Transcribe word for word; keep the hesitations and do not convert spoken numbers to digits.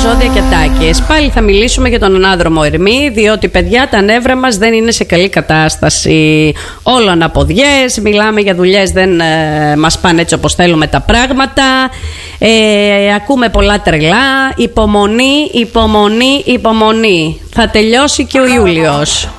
ζώδια και Τάκης. Πάλι θα μιλήσουμε για τον ανάδρομο Ερμή, διότι παιδιά τα νεύρα μας δεν είναι σε καλή κατάσταση. Όλο αναποδιές, μιλάμε για δουλειές, δεν ε, μας πάνε έτσι όπως θέλουμε τα πράγματα. Ε, ακούμε πολλά τρελά. Υπομονή, υπομονή, υπομονή. Θα τελειώσει και ο Ιούλιος.